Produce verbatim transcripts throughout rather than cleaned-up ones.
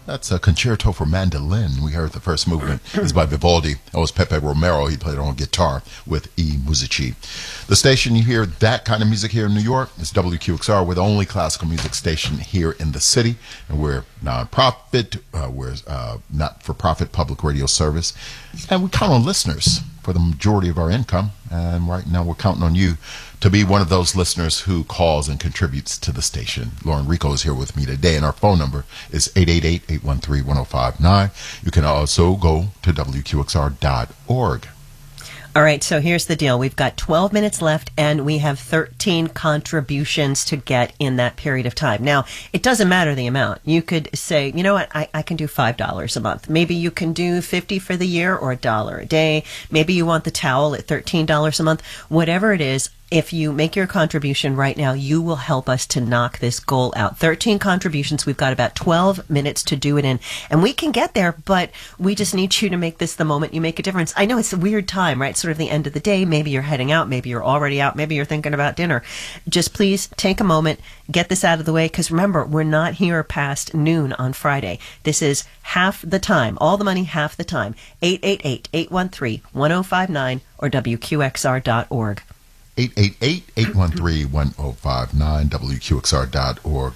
That's a concerto for mandolin. We heard the first movement is by Vivaldi. That was Pepe Romero. He played it on guitar with E. Musici. The station you hear that kind of music here in New York is W Q X R. We're the only classical music station here in the city, and we're non-profit. Uh, we're uh, not-for-profit public radio service, and we count on listeners for the majority of our income. And right now, we're counting on you to be one of those listeners who calls and contributes to the station. Lauren Rico is here with me today, and our phone number is eight eight eight, eight one three, one oh five nine. You can also go to W Q X R dot org. All right, so here's the deal. We've got twelve minutes left, and we have thirteen contributions to get in that period of time. Now, it doesn't matter the amount. You could say, you know what, I, I can do five dollars a month. Maybe you can do fifty dollars for the year or a dollar a day. Maybe you want the towel at thirteen dollars a month. Whatever it is, if you make your contribution right now, you will help us to knock this goal out. thirteen contributions. We've got about twelve minutes to do it in. And we can get there, but we just need you to make this the moment you make a difference. I know it's a weird time, right? Sort of the end of the day. Maybe you're heading out. Maybe you're already out. Maybe you're thinking about dinner. Just please take a moment, get this out of the way, because remember, we're not here past noon on Friday. This is half the time. All the money, half the time. eight eight eight, eight one three, one oh five nine or W Q X R dot org. eight eight eight, eight one three, one oh five nine, W Q X R dot org.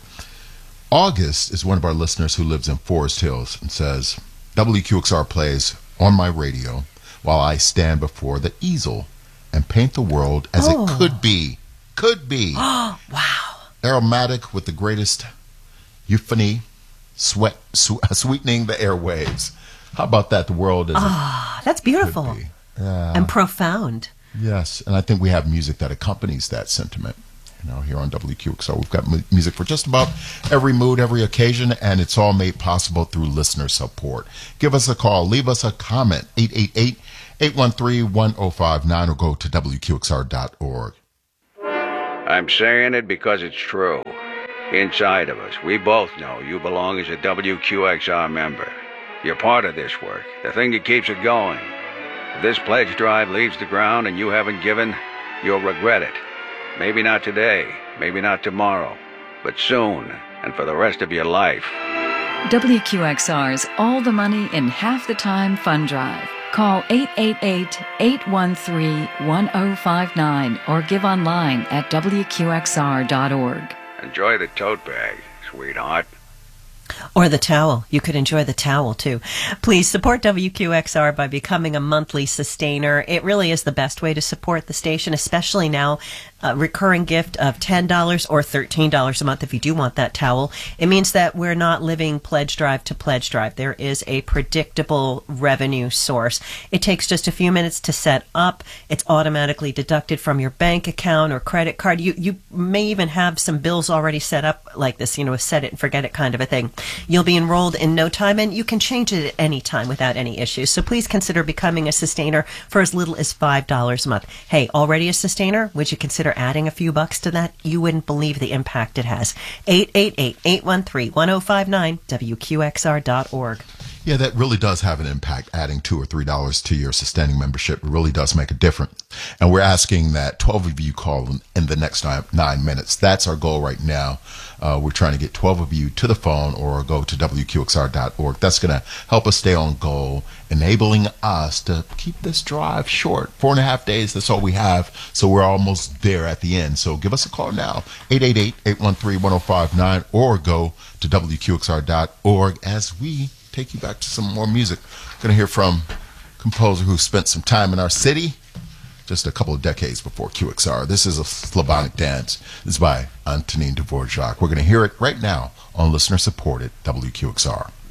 August is one of our listeners who lives in Forest Hills and says, W Q X R plays on my radio while I stand before the easel and paint the world as Oh. it could be. Could be. Oh, wow. Aromatic with the greatest euphony, sweat, sw- sweetening the airwaves. How about that? The world as Ah, that's it beautiful could be. Yeah. and profound. Yes, and I think we have music that accompanies that sentiment. You know, here on W Q X R, we've got mu- music for just about every mood, every occasion, and it's all made possible through listener support. Give us a call, leave us a comment, eight eight eight, eight one three, one oh five nine, or go to W Q X R dot org. I'm saying it because it's true. Inside of us, we both know you belong as a W Q X R member. You're part of this work, the thing that keeps it going. If this pledge drive leaves the ground and you haven't given, you'll regret it. Maybe not today, maybe not tomorrow, but soon, and for the rest of your life. W Q X R's All the Money in Half the Time Fund Drive. Call eight eight eight, eight one three, one oh five nine or give online at W Q X R dot org. Enjoy the tote bag, sweetheart. Or the towel. You could enjoy the towel, too. Please support W Q X R by becoming a monthly sustainer. It really is the best way to support the station, especially now. A recurring gift of ten dollars or thirteen dollars a month if you do want that towel. It means that we're not living pledge drive to pledge drive. There is a predictable revenue source. It takes just a few minutes to set up. It's automatically deducted from your bank account or credit card. You you may even have some bills already set up like this, you know, a set it and forget it kind of a thing. You'll be enrolled in no time, and you can change it at any time without any issues. So please consider becoming a sustainer for as little as five dollars a month. Hey, already a sustainer? Would you consider adding a few bucks to that? You wouldn't believe the impact it has. eight eight eight, eight one three, one oh five nine, W Q X R dot org. Yeah, that really does have an impact. Adding two or three dollars to your sustaining membership really does make a difference. And we're asking that twelve of you call in, in the next nine, nine minutes. That's our goal right now. Uh, we're trying to get twelve of you to the phone or go to W Q X R dot org. That's going to help us stay on goal, enabling us to keep this drive short. Four and a half days, that's all we have. So we're almost there at the end. So give us a call now, eight eight eight, eight one three, one oh five nine, or go to W Q X R dot org as we take you back to some more music. Going to hear from a composer who spent some time in our city just a couple of decades before Q X R. This is a Slavonic dance. This is by Antonin Dvorak. We're going to hear it right now on listener-supported W Q X R.